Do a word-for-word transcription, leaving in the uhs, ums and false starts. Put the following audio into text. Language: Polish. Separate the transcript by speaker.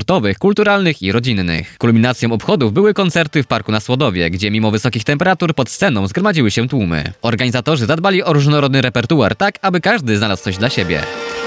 Speaker 1: sportowych, kulturalnych i rodzinnych. Kulminacją obchodów były koncerty w parku na Słodowie, gdzie mimo wysokich temperatur pod sceną zgromadziły się tłumy. Organizatorzy zadbali o różnorodny repertuar tak, aby każdy znalazł coś dla siebie.